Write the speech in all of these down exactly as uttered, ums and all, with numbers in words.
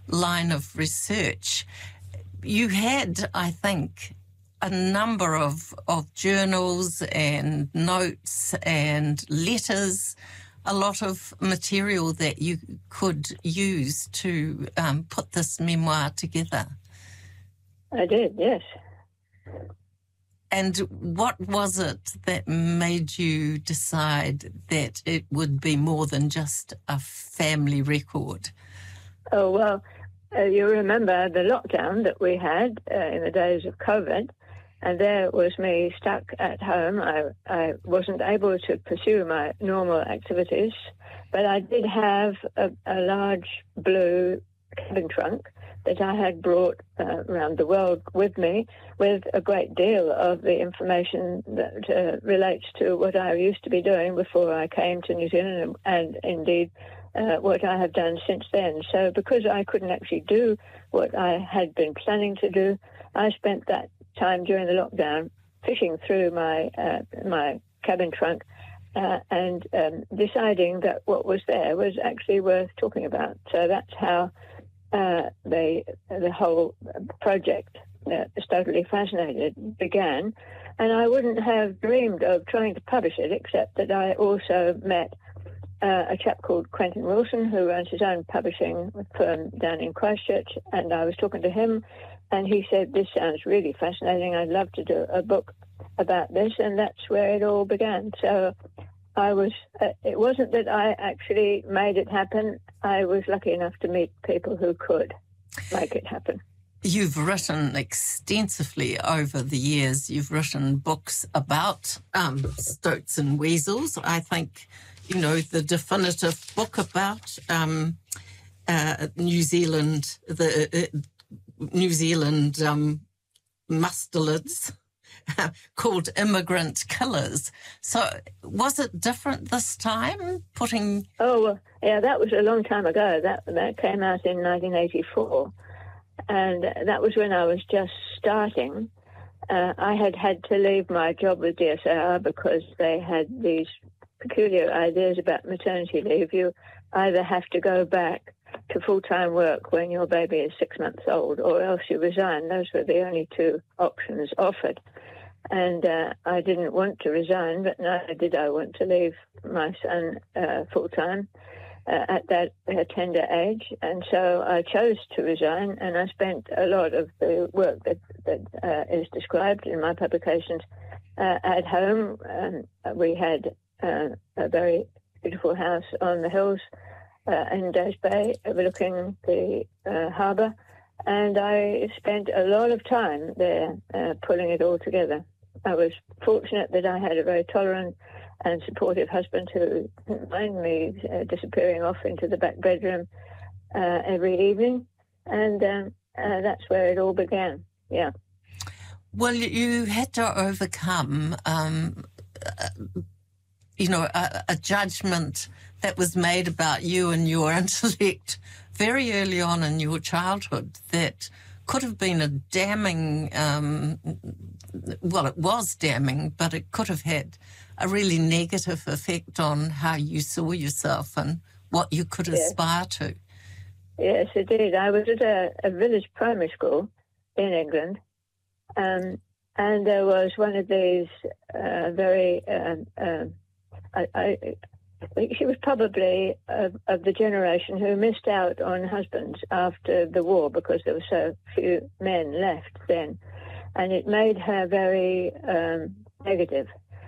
line of research, you had, I think, a number of, of journals and notes and letters, a lot of material that you could use to um, put this memoir together. I did, yes. And what was it that made you decide that it would be more than just a family record? Oh, well, uh, you remember the lockdown that we had uh, in the days of COVID, and there was me stuck at home. I, I wasn't able to pursue my normal activities, but I did have a, a large blue cabin trunk that I had brought uh, around the world with me, with a great deal of the information that uh, relates to what I used to be doing before I came to New Zealand, and, and indeed uh, what I have done since then. So because I couldn't actually do what I had been planning to do, I spent that time during the lockdown fishing through my uh, my cabin trunk uh, and um, deciding that what was there was actually worth talking about. So that's how Uh, the the whole project, uh, Totally Fascinated, began, and I wouldn't have dreamed of trying to publish it, except that I also met uh, a chap called Quentin Wilson, who runs his own publishing firm down in Christchurch, and I was talking to him, and he said, "This sounds really fascinating. I'd love to do a book about this," and that's where it all began. So I was, uh, it wasn't that I actually made it happen. I was lucky enough to meet people who could make it happen. You've written extensively over the years. You've written books about um, stoats and weasels. I think, you know, the definitive book about um, uh, New Zealand, the uh, New Zealand um, mustelids, called Immigrant Killers. So was it different this time, putting... Oh, well, yeah, that was a long time ago. That that came out in nineteen eighty-four. And that was when I was just starting. Uh, I had had to leave my job with D S A R because they had these peculiar ideas about maternity leave. You either have to go back to full-time work when your baby is six months old, or else you resign. Those were the only two options offered. And uh, I didn't want to resign, but neither did I want to leave my son uh, full-time uh, at that uh, tender age. And so I chose to resign, and I spent a lot of the work that, that uh, is described in my publications uh, at home. Um, we had uh, a very beautiful house on the hills uh, in Days Bay overlooking the uh, harbour, and I spent a lot of time there uh, pulling it all together. I was fortunate that I had a very tolerant and supportive husband who didn't mind me uh, disappearing off into the back bedroom uh, every evening, and um, uh, that's where it all began, yeah. Well, you had to overcome, um, uh, you know, a, a judgment that was made about you and your intellect very early on in your childhood that could have been a damning, um, well, it was damning, but it could have had a really negative effect on how you saw yourself and what you could yes. aspire to. Yes, it did. I was at a, a village primary school in England, um, and there was one of these uh, very, um, um, I, I, she was probably of, of the generation who missed out on husbands after the war because there were so few men left then. And it made her very um, negative.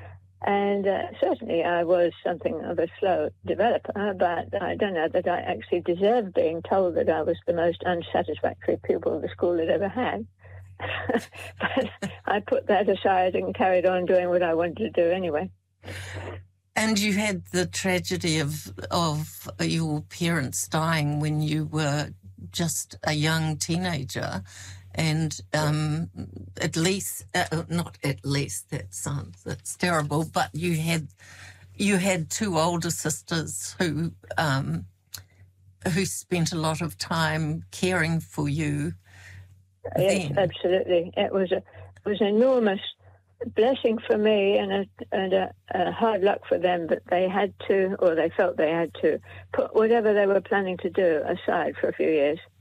And uh, certainly I was something of a slow developer, but I don't know that I actually deserved being told that I was the most unsatisfactory pupil the school had ever had. But I put that aside and carried on doing what I wanted to do anyway. And you had the tragedy of of your parents dying when you were just a young teenager, and um, at least, uh, not at least, that sounds that's terrible. But you had you had two older sisters who um, who spent a lot of time caring for you. Yes, then. Absolutely. It was a it was enormous blessing for me and a, and a, a hard luck for them, but they had to, or they felt they had to, put whatever they were planning to do aside for a few years